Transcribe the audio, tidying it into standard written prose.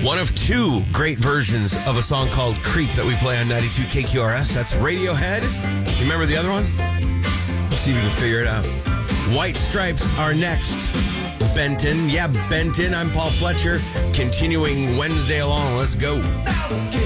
One of two great versions of a song called Creep that we play on 92 KQRS. That's Radiohead. You remember the other one? Let's see if you can figure it out. White Stripes are next. Benton. Yeah, Benton. I'm Paul Fletcher. Continuing Wednesday along. Let's go.